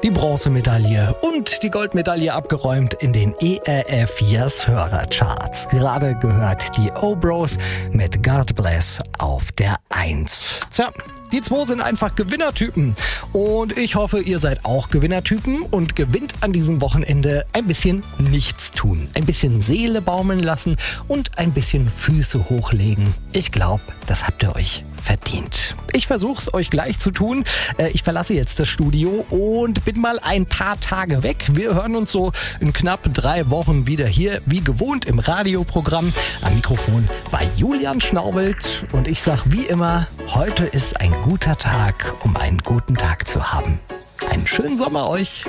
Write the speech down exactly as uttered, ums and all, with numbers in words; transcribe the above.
die Bronzemedaille und die Goldmedaille abgeräumt in den E R F Yes Hörercharts. Gerade gehört die O-Bros mit God Bless auf der eins. Tja, die zwei sind einfach Gewinnertypen. Und ich hoffe, ihr seid auch Gewinnertypen und gewinnt an diesem Wochenende ein bisschen nichts tun. Ein bisschen Seele baumeln lassen und ein bisschen Füße hochlegen. Ich glaube, das habt ihr euch verdient. Ich versuche es euch gleich zu tun. Ich verlasse jetzt das Studio und bin mal ein paar Tage weg. Wir hören uns so in knapp drei Wochen wieder hier, wie gewohnt im Radioprogramm. Am Mikrofon bei Julian Schnaubelt. Und ich sage wie immer, heute ist ein guter Tag, um einen guten Tag zu haben. Einen schönen Sommer euch.